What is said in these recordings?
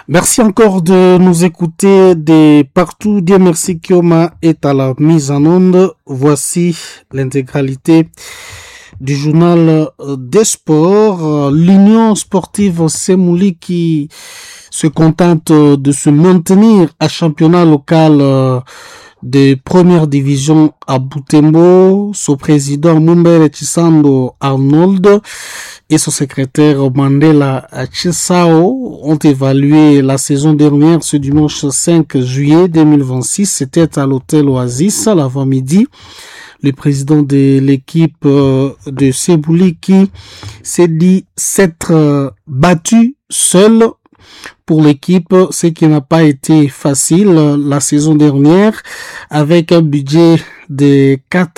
Merci encore de nous écouter de partout. Dieu merci Kioma est à la mise en onde. Voici l'intégralité du journal des sports. L'Union sportive Semouli qui se contente de se maintenir à championnat local de première division à Butembo. Son président Mumbere Chisando Arnold et son secrétaire Mandela Chisao ont évalué la saison dernière ce dimanche 5 juillet 2026. C'était à l'hôtel Oasis à l'avant-midi. Le président de l'équipe de Semouli qui s'est dit s'être battu seul pour l'équipe, ce qui n'a pas été facile la saison dernière, avec un budget de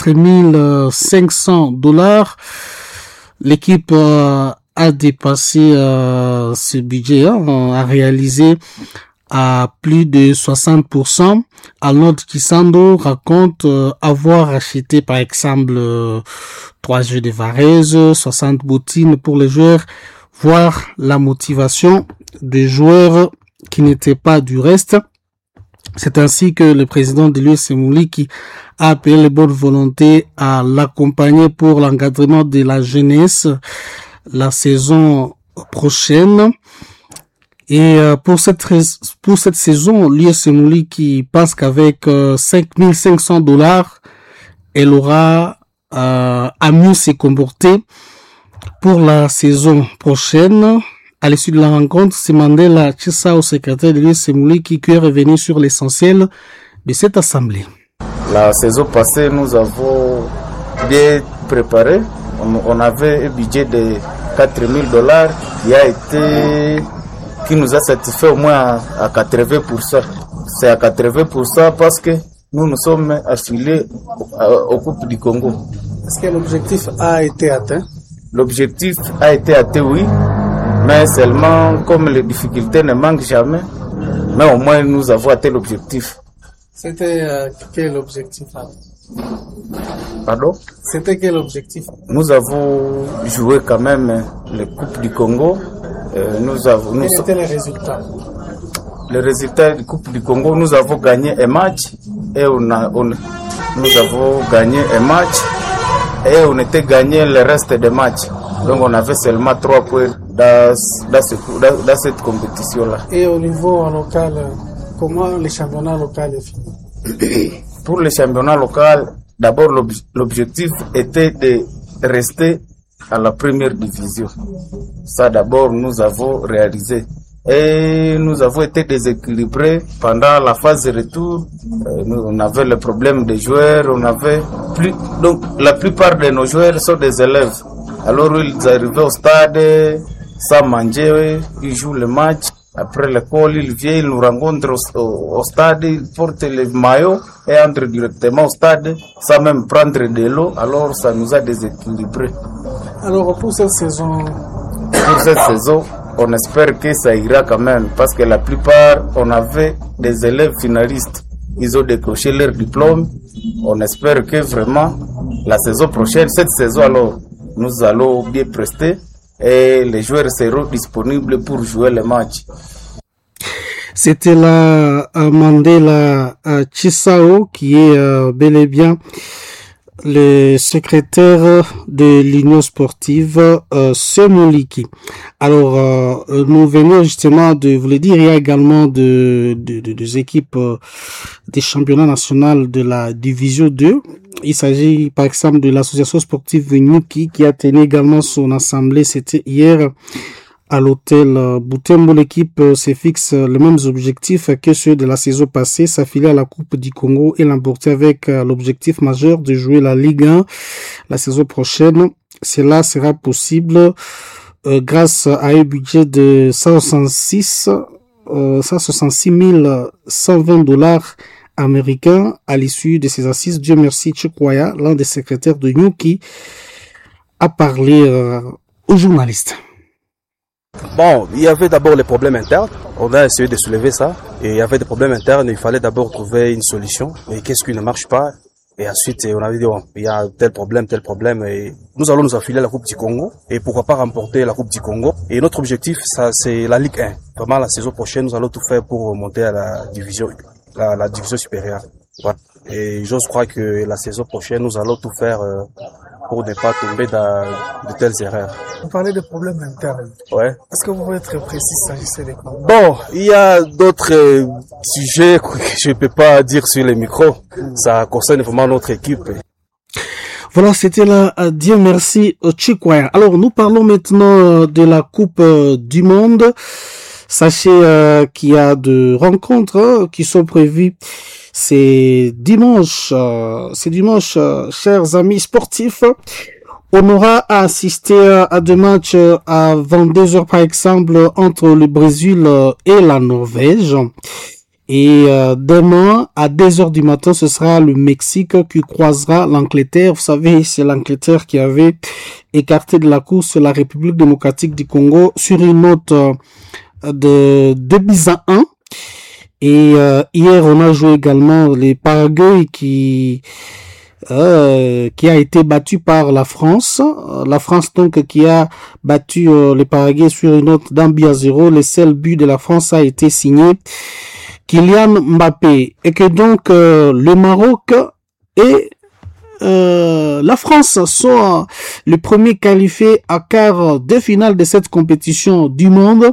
$4,500. L'équipe a dépassé ce budget, a réalisé à plus de 60%. Arnold Kisando raconte avoir acheté par exemple 3 jeux de Varese, 60 bottines pour les joueurs, voir la motivation des joueurs qui n'étaient pas du reste. C'est ainsi que le président de l'US Semouli qui a appelé les bonnes volontés à l'accompagner pour l'encadrement de la jeunesse la saison prochaine. Et pour cette saison, l'US Semouli qui pense qu'avec $5,500, elle aura à mieux se comporter pour la saison prochaine. À l'issue de la rencontre, c'est Mandela Chisao, secrétaire de l'US Semouli, qui est revenu sur l'essentiel de cette assemblée. La saison passée, nous avons bien préparé. On avait un budget de $4,000 qui nous a satisfait au moins à 80%. C'est à 80% parce que nous sommes affiliés au Coupe du Congo. Est-ce que l'objectif a été atteint? L'objectif a été atteint, oui. Mais seulement, comme les difficultés ne manquent jamais, mais au moins nous avons atteint l'objectif. C'était quel objectif? Pardon? C'était quel objectif? Nous avons joué quand même les Coupes du Congo. Quels étaient les résultats? Les résultats du Coupe du Congo, nous avons gagné un match et nous avons gagné un match et on était gagné le reste des matchs. Donc on avait seulement 3 points dans cette compétition-là. Et au niveau local, comment le championnat local est fini? Pour le championnat local, d'abord l'objectif était de rester à la première division. Ça d'abord nous avons réalisé. Et nous avons été déséquilibrés pendant la phase de retour. On avait le problème des joueurs, donc la plupart de nos joueurs sont des élèves. Alors ils arrivaient au stade sans manger, ils jouent le match. Après l'école, ils viennent, ils nous rencontrent au stade, ils portent les maillots et entrent directement au stade sans même prendre de l'eau. Alors ça nous a déséquilibrés. Alors pour cette saison, on espère que ça ira quand même parce que la plupart, on avait des élèves finalistes. Ils ont décroché leur diplôme. On espère que vraiment la saison prochaine, cette saison alors, nous allons bien prester et les joueurs seront disponibles pour jouer les matchs. C'était la Mandela Chisao qui est bel et bien le secrétaire de l'Union sportive Semouli. Alors nous venons justement de vous le dire, il y a également des équipes des championnats nationaux de la division 2. Il s'agit par exemple de l'association sportive Nyuki qui a tenu également son assemblée, c'était hier à l'hôtel Butembo. L'équipe se fixe les mêmes objectifs que ceux de la saison passée, s'affiler à la Coupe du Congo et l'emporter avec l'objectif majeur de jouer la Ligue 1 la saison prochaine. Cela sera possible grâce à un budget de $166,120 américains à l'issue de ces assises. Dieu merci, Chikwaya, l'un des secrétaires de Nyuki, a parlé aux journalistes. Bon, il y avait d'abord les problèmes internes. On a essayé de soulever ça. Et il y avait des problèmes internes. Il fallait d'abord trouver une solution. Et qu'est-ce qui ne marche pas? Et ensuite, on avait dit, bon, il y a tel problème, et nous allons nous affiler à la Coupe du Congo, et pourquoi pas remporter la Coupe du Congo. Et notre objectif, ça, c'est la Ligue 1. Vraiment, la saison prochaine, nous allons tout faire pour monter à la division supérieure. Voilà. Et j'ose croire que la saison prochaine, nous allons tout faire pour ne pas tomber dans de telles erreurs. Vous parlez de problèmes internes. Ouais. Est-ce que vous pouvez être précis s'agissant des quoi? Bon, il y a d'autres sujets que je ne peux pas dire sur les micros. Ça concerne vraiment notre équipe. Voilà, c'était là, Dieu merci, Chikwaya. Alors, nous parlons maintenant de la Coupe du Monde. Sachez qu'il y a de rencontres qui sont prévues. C'est dimanche, chers amis sportifs. On aura à assister à deux matchs à 22h par exemple entre le Brésil et la Norvège. Et demain, à 2h du matin, ce sera le Mexique qui croisera l'Angleterre. Vous savez, c'est l'Angleterre qui avait écarté de la course la République démocratique du Congo sur une note de 2-1. Et hier, on a joué également les Paraguay qui a été battu par la France. La France donc qui a battu les Paraguay sur une note d'1-0. Le seul but de la France a été signé Kylian Mbappé. Et que donc le Maroc et la France sont les premiers qualifiés à quart de finale de cette compétition du monde.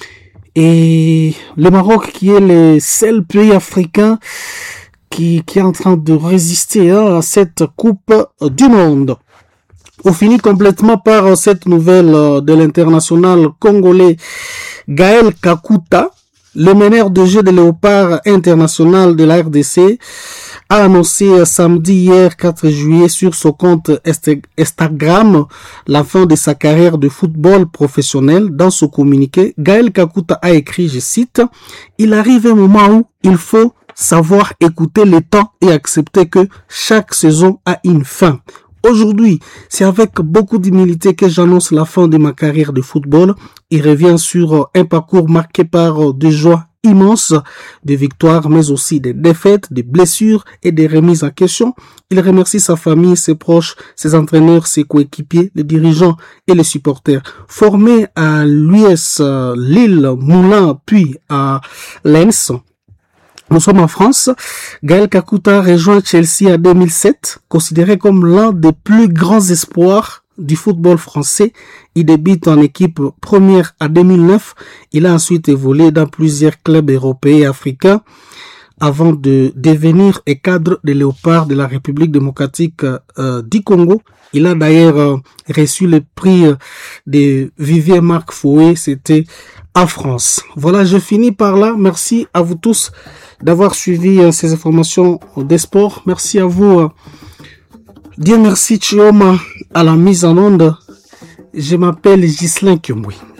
Et le Maroc qui est le seul pays africain qui est en train de résister à cette Coupe du Monde. On finit complètement par cette nouvelle de l'international congolais Gaël Kakuta, le meneur de jeu de Léopard international de la RDC, a annoncé samedi hier 4 juillet sur son compte Instagram la fin de sa carrière de football professionnel. Dans son communiqué, Gaël Kakuta a écrit, je cite, « Il arrive un moment où il faut savoir écouter le temps et accepter que chaque saison a une fin. Aujourd'hui, c'est avec beaucoup d'humilité que j'annonce la fin de ma carrière de football. Il revient sur un parcours marqué par des joies immenses, des victoires, mais aussi des défaites, des blessures et des remises en question. Il remercie sa famille, ses proches, ses entraîneurs, ses coéquipiers, les dirigeants et les supporters. Formé à l'US Lille, Moulins, puis à Lens, nous sommes en France. Gaël Kakuta rejoint Chelsea en 2007, considéré comme l'un des plus grands espoirs du football français. Il débute en équipe première en 2009. Il a ensuite évolué dans plusieurs clubs européens et africains avant de devenir cadre des Léopards de la République démocratique du Congo. Il a d'ailleurs reçu le prix de Vivier Marc Fouet, c'était en France. Voilà, je finis par là. Merci à vous tous d'avoir suivi ces informations des sports. Merci à vous. Dieu merci Chioma à la mise en onde. Je m'appelle Ghislain Kiomboui.